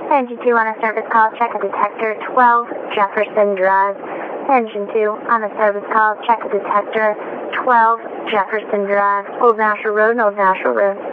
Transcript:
Engine 2 on a service call, check a detector, 12 Jefferson Drive. Engine 2 on a service call, check a detector, 12 Jefferson Drive. Old National Road, Old National Road.